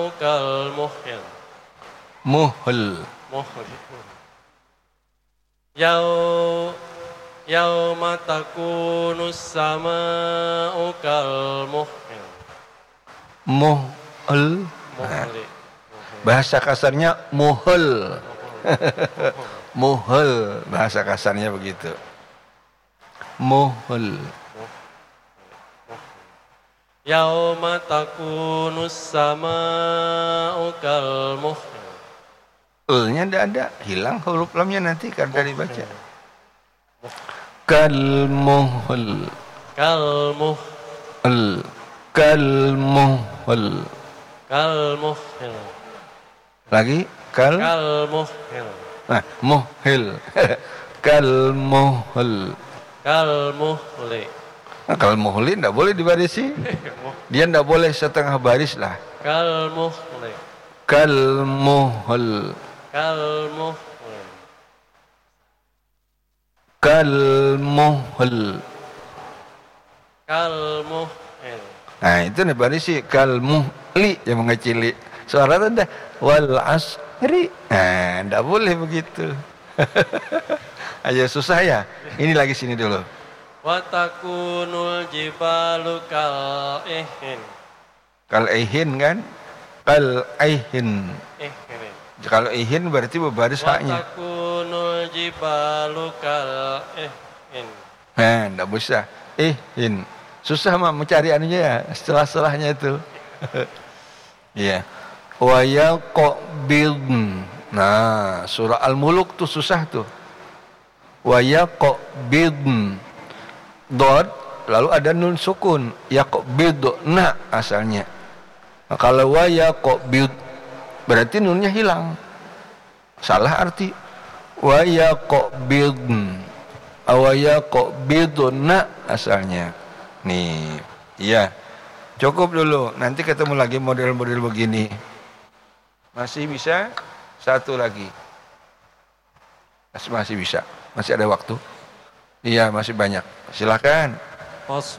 kal muhil. Muhil. Yauma takunus sama'u kal muhil. Muhil. Bahasa kasarnya muhil. Muhil, bahasa kasarnya begitu. Muhil. Yauma takunus sama'u kal muhil. L-nya tidak ada, hilang huruf lamnya nanti karena dibaca. Kal muhil. Kal muhil. Kal muhil. Kal muhil. Lagi kal muhil. Nah, muhil. Kal muhil. Kal muhli. Nah, kal muhli tidak boleh dibarisi. Dia tidak boleh setengah baris lah. Kal muhli. Kal muhil. Kal muhli. Kal muhil. Kal muhil. Nah, itu dibarisi kal muhli yang mengecili. Suara rendah wal asri. Nah, tidak boleh begitu. Ayo susah ya. Ini lagi sini dulu. Wa takunul jibalu kal ihin. Kal ihin kan? Kal ihin. Kalau ihin berarti berbaris haknya. Wa takunul jibalu kal ihin. Nah, tidak bisa. Ihin. Susah mah mencari anunya ya. Setelah-setelahnya itu. Iya. Wa yaqbidn. Nah, surah Al-Muluk tuh susah tuh. Wa yaqbidn. Dod, lalu ada nun sukun. Yaqbidna asalnya. Nah, kalau wa yaqbid berarti nunnya hilang. Salah arti. Wa yaqbidn. Wa yaqbidna asalnya. Nih, iya. Cukup dulu. Nanti ketemu lagi model-model begini. Masih bisa? Satu lagi. Masih bisa. Masih ada waktu. Iya, masih banyak. Silakan.